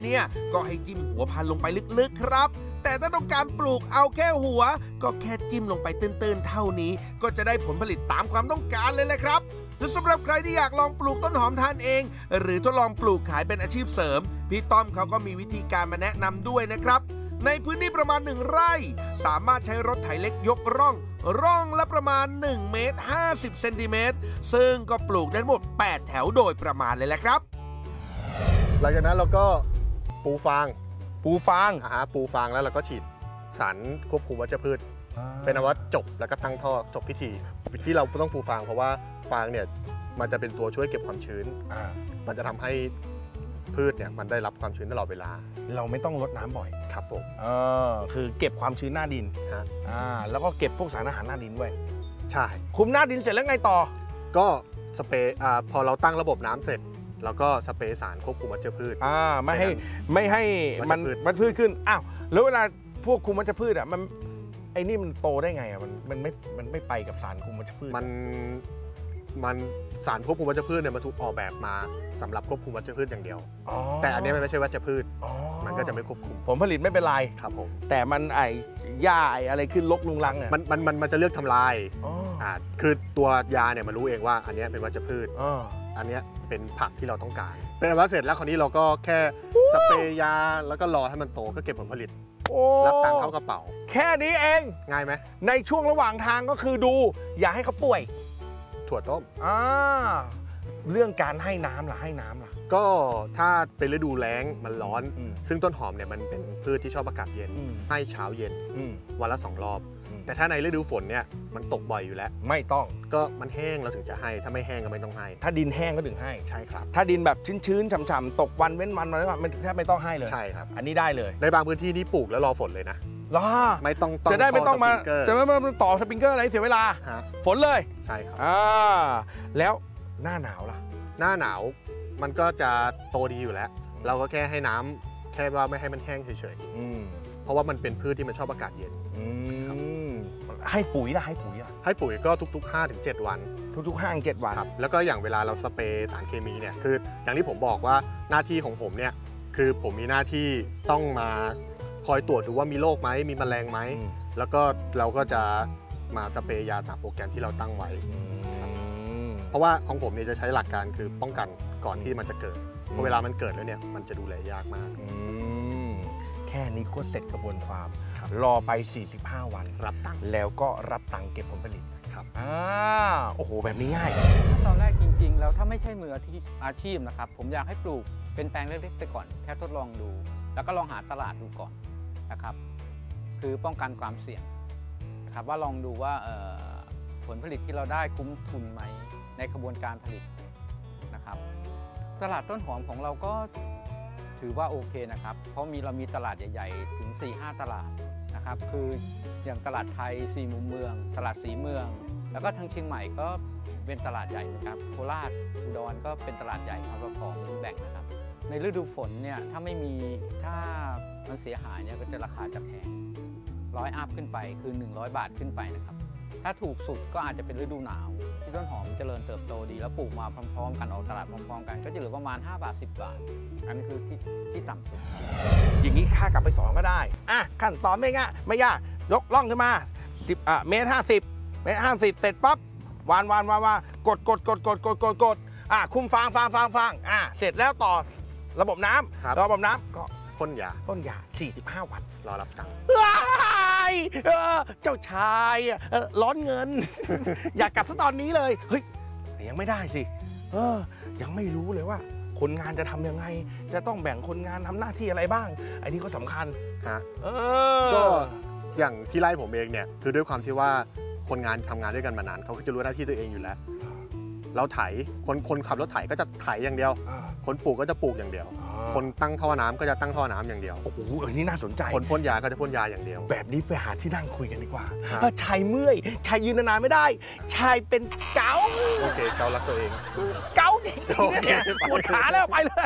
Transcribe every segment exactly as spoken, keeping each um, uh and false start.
เนี่ยก็ให้จิ้มหัวพันธุ์ลงไปลึกๆครับแต่ถ้าต้องการปลูกเอาแค่หัวก็แค่จิ้มลงไปตื้นๆเท่านี้ก็จะได้ผลผลิตตามความต้องการเลยแหละครับและสำหรับใครที่อยากลองปลูกต้นหอมทานเองหรือทดลองปลูกขายเป็นอาชีพเสริมพี่ต้อมเขาก็มีวิธีการมาแนะนำด้วยนะครับในพื้นที่ประมาณหนึ่งไร่สามารถใช้รถไถเล็กยกร่องร่องละประมาณหนึ่งเมตรห้าสิบเซนติเมตรซึ่งก็ปลูกได้หมดแปดแถวโดยประมาณเลยแหละครับหลังจากนั้นเราก็ปูฟางปูฟางอ่าปูฟางแล้วเราก็ฉีดสารควบคุมวัชพืชเป็นว่าจบแล้วก็ตั้งท่อจบพิธีที่เราต้องปูฟางเพราะว่าฟางเนี่ยมันจะเป็นตัวช่วยเก็บความชื้นมันจะทำให้พืชเนี่ยมันได้รับความชื้นตลอดเวลาเราไม่ต้องรดน้ำบ่อยครับผมเออคือเก็บความชื้นหน้าดินฮะอ่าแล้วก็เก็บพวกสารอาหารหน้าดินด้วยใช่คุมหน้าดินเสร็จแล้วไงต่อก็สเปรย์อ่าพอเราตั้งระบบน้ำเสร็จแล้วก็สเปรย์สารควบคุมวัชพืชอ่าไม่ให้ไม่ให้มันวัชพืชขึ้นอ้าวแล้วเวลาพวกคุมวัชพืชอ่ะมันไอ้นี่มันโตได้ไงอ่ะมันมันไม่มันไม่ไปกับสารคุมวัชพืชมันมันสารควบคุมวัชพืชเนี่ยมันถูกออกแบบมาสำหรับควบคุมวัชพืชอย่างเดียวแต่อันนี้มันไม่ใช่วัชพืชมันก็จะไม่ควบคุมผลผลิตไม่เป็นไรครับผมแต่มันไอ้หญ้าไอ้อะไรขึ้นรกลุงรังเนี่ยมันมันมันมันจะเลือกทำลายอ่าคือตัวยาเนี่ยมันรู้เองว่าอันนี้เป็นวัชพืชอันนี้เป็นผักที่เราต้องการเป็นอันว่าเสร็จแล้วคราวนี้เราก็แค่สเปรย์ยาแล้วก็รอให้มันโตก็เก็บผลผลิตรับตังค์เข้ากระเป๋าแค่นี้เองง่ายไหมในช่วงระหว่างทางก็คือดูอย่าให้เขาป่วยถั่วต้มอ่าเรื่องการให้น้ำล่ะให้น้ำล่ะก็ถ้าเป็นฤดูแล้งมันร้อนซึ่งต้นหอมเนี่ยมันเป็นพืชที่ชอบอากาศเย็นให้เช้าเย็นวันละสองรอบแต่ถ้าในฤดูฝนเนี่ยมันตกบ่อยอยู่แล้วไม่ต้องก็มันแห้งเราถึงจะให้ถ้าไม่แห้งก็ไม่ต้องให้ถ้าดินแห้งก็ถึงให้ใช่ครับถ้าดินแบบชื้นๆฉ่ำๆตกวันเว้นวันอะไรแบบแทบไม่ต้องให้เลยใช่ครับอันนี้ได้เลยในบางพื้นที่นี่ปลูกแล้วรอฝนเลยนะรอไม่ต้องจะได้ไม่ต้องมาจะไม่มาต่อสปริงเกอร์อะไรเสียเวลาฝนเลยใช่ครับอ่าแล้วหน้าหนาวล่ะหน้าหนาวมันก็จะโตดีอยู่แล้วเราก็แค่ให้น้ำแค่ว่าไม่ให้มันแห้งเฉยๆเพราะว่ามันเป็นพืชที่มันชอบอากาศเย็นให้ปุ๋ยล่ะให้ปุ๋ยอ่ะให้ปุ๋ยก็ทุกๆ ห้าถึงเจ็ด วันทุกๆห้าถึงเจ็ดวันครับแล้วก็อย่างเวลาเราสเปรย์สารเคมีเนี่ยคืออย่างที่ผมบอกว่าหน้าที่ของผมเนี่ยคือผมมีหน้าที่ต้องมาคอยตรวจดูว่ามีโรคไหมมีแมลงไหมแล้วก็เราก็จะมาสเปรย์ยาตามโปรแกรมที่เราตั้งไว้เพราะว่าของผมเนี่ยจะใช้หลักการคือป้องกันก่อนที่มันจะเกิดเพราะเวลามันเกิดแล้วเนี่ยมันจะดูแลยากมากแค่นี้ก็เสร็จกระบวนความรอไปสี่สิบห้าวันรับตังค์แล้วก็รับตังค์เก็บผลผลิตครับอ่าโอ้โหแบบนี้ง่ายตอนแรกจริงๆแล้วถ้าไม่ใช่มืออาชีพนะครับผมอยากให้ปลูกเป็นแปลงเล็กๆไปก่อนแค่ทดลองดูแล้วก็ลองหาตลาดดูก่อนนะครับคือป้องกันความเสี่ยงนะครับว่าลองดูว่าผลผลิตที่เราได้คุ้มทุนไหมในกระบวนการผลิตนะครับตลาดต้นหอมของเราก็ถือว่าโอเคนะครับเพราะมีเรามีตลาดใหญ่ๆถึง สี่ห้า ตลาดนะครับคืออย่างตลาดไทยสี่มุมเมืองตลาดสีเมืองแล้วก็ทางเชียงใหม่ก็เป็นตลาดใหญ่นะครับโคราชอุดรก็เป็นตลาดใหญ่ของเราของแบ่งนะครับในฤดูฝนเนี่ยถ้าไม่มีถ้ามันเสียหายเนี่ยก็จะราคาจะแพงร้อยอัพขึ้นไปคือหนึ่งร้อยบาทขึ้นไปนะครับถ้าถูกสุดก็อาจจะเป็นฤดูหนาวที่ต้นหอมเจริญเติบโตดีแล้วปลูกมาพร้อมๆกันออกตลาดพร้อมๆกันก็จะเหลือประมาณห้าบาทสิบบาทอันนี้คือที่ที่ต่ำสุดอย่างนี้ค่ากลับไปสองก็ได้อ่ะขั้นตอนไม่ง่ายไม่ยากยกล่องขึ้นมาสิบอ่ะเมตรห้าสิบเมตรห้าสิบเสร็จปั๊บวานวานวานวานกดกดกดกดกดกดกดอ่ะคุมฟางฟางฟางฟางอ่ะเสร็จแล้วต่อระบบน้ำระบบน้ำก็พ่นยาพ่นยาสี่สิบห้าวันรอรับตังค์เจ้าชายร้อนเงิน อยากกลับซะตอนนี้เลยเฮ้ยแต่ยังไม่ได้สิเออยังไม่รู้เลยว่าคนงานจะทำยังไงจะต้องแบ่งคนงานทำหน้าที่อะไรบ้างไอ้นี่ก็สำคัญฮะก็อย่างที่ไล่ผมเองเนี่ยคือด้วยความที่ว่าคนงานทำงานด้วยกันมานานเขาก็จะรู้หน้าที่ตัวเองอยู่แล้วเราไถคนคนขับรถไถก็จะไถอย่างเดียวคนปลูกก็จะปลูกอย่างเดียวคนตั้งท่อน้ำก็จะตั้งท่อน้ำอย่างเดียวโอ้โหอันนี้น่าสนใจคนพ่นยาก็จะพ่นยาอย่างเดียวแบบนี้ไปหาที่นั่งคุยกันดีกว่าชายเมื่อยชายยืนนานๆไม่ได้ชายเป็นเกาโอเคเการักตัวเองเกาจริงๆเนี่ยปวดขาแล้วไปเลย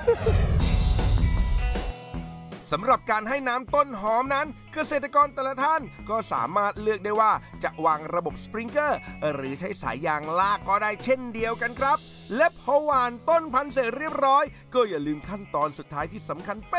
สำหรับการให้น้ำต้นหอมนั้นเกษตรกรแต่ละท่านก็สามารถเลือกได้ว่าจะวางระบบสปริงเกอร์หรือใช้สายยางลากก็ได้เช่นเดียวกันครับและพอหว่านต้นพันธุ์เสร็จเรียบร้อยก็อย่าลืมขั้นตอนสุดท้ายที่สำคัญ